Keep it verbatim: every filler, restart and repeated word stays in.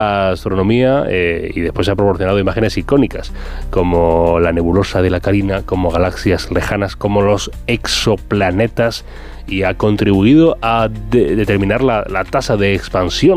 astronomía eh, y después ha proporcionado imágenes icónicas como la nebulosa de la Carina, como galaxias lejanas, como los exoplanetas, y ha contribuido a de- determinar la, la tasa de expansión